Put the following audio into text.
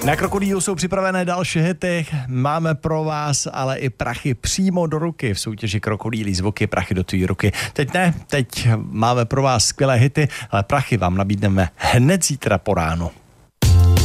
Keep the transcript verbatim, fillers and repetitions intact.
Na Krokodýlu jsou připravené další hity, máme pro vás ale i prachy přímo do ruky v soutěži Krokodýlí zvuky, prachy do tvý ruky. Teď ne, teď máme pro vás skvělé hity, ale prachy vám nabídneme hned zítra po ránu.